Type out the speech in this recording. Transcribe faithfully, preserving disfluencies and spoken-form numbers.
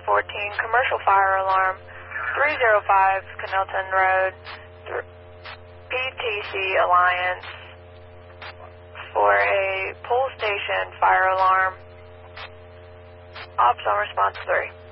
fourteen, commercial fire alarm, three oh five Cannelton Road, P T C Alliance, for a pole station fire alarm. Ops on response three.